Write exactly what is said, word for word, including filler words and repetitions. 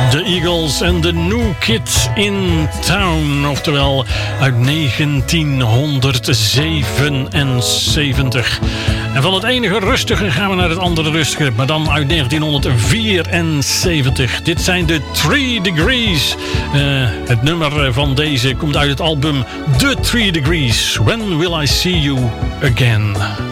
The Eagles en The New Kid in Town, oftewel uit negentienhonderdzevenenzeventig. En van het enige rustige gaan we naar het andere rustige, maar dan uit negentienhonderdvierenzeventig. Dit zijn de Three Degrees. Uh, het nummer van deze komt uit het album The Three Degrees. When Will I See You Again?